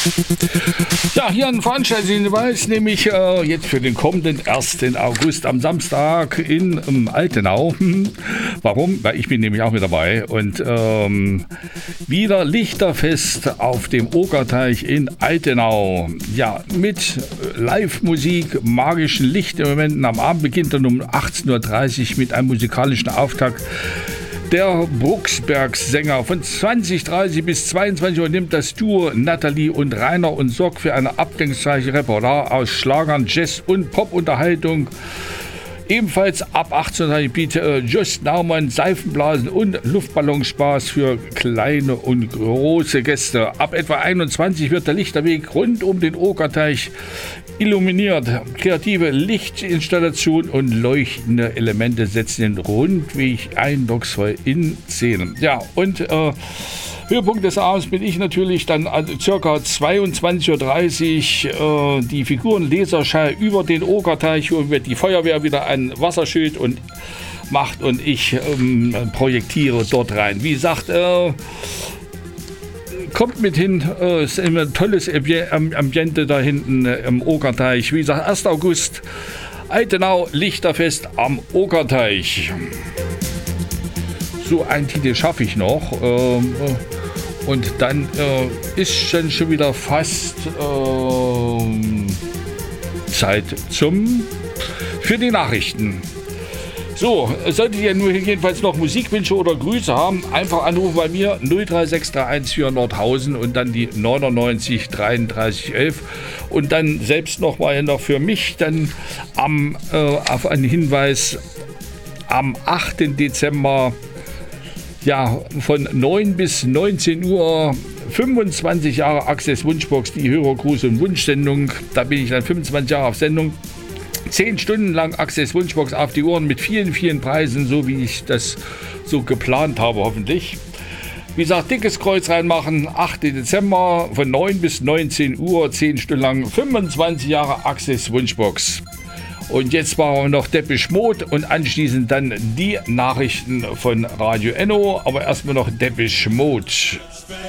Ja, hier ein Veranstaltungshinweis, nämlich jetzt für den kommenden 1. August am Samstag in Altenau. Warum? Weil ich bin nämlich auch mit dabei. Und wieder Lichterfest auf dem Okerteich in Altenau. Ja, mit Live-Musik, magischen Lichtelementen. Am Abend beginnt dann um 18:30 Uhr mit einem musikalischen Auftakt. Der Brucksberg-Sänger von 20:30 bis 22 Uhr nimmt das Duo Nathalie und Rainer und sorgt für eine abwechslungsreiche Repertoire aus Schlagern, Jazz und Pop-Unterhaltung. Ebenfalls ab 18:30 Uhr bietet Just Naumann Seifenblasen und Luftballonspaß für kleine und große Gäste. Ab etwa 21 Uhr wird der Lichterweg rund um den Okerteich illuminiert. Kreative Lichtinstallation und leuchtende Elemente setzen den Rundweg eindrucksvoll in Szene. Ja, und Höhepunkt des Abends bin ich natürlich dann ca. 22:30 Uhr die Figurenlaserschau über den Okerteich, wo wird die Feuerwehr wieder ein Wasserschild und macht und ich projektiere dort rein. Wie gesagt, kommt mit hin, ist immer ein tolles Ambiente da hinten im Okerteich. Wie gesagt, 1. August, Altenau, Lichterfest am Okerteich. So einen Titel schaffe ich noch. Und dann ist schon wieder fast Zeit für die Nachrichten. So, solltet ihr nur jedenfalls noch Musikwünsche oder Grüße haben, einfach anrufen bei mir 03631 für Nordhausen und dann die 99 33 11 und dann selbst noch für mich dann auf einen Hinweis am 8. Dezember von 9 bis 19 Uhr 25 Jahre Access Wunschbox, die Hörergruß- und Wunschsendung. Da bin ich dann 25 Jahre auf Sendung. 10 Stunden lang Access Wunschbox auf die Ohren mit vielen, vielen Preisen, so wie ich das so geplant habe, hoffentlich. Wie gesagt, dickes Kreuz reinmachen, 8. Dezember von 9 bis 19 Uhr, 10 Stunden lang, 25 Jahre Access Wunschbox. Und jetzt machen wir noch Depeche Mode und anschließend dann die Nachrichten von Radio Enno, aber erstmal noch Depeche Mode.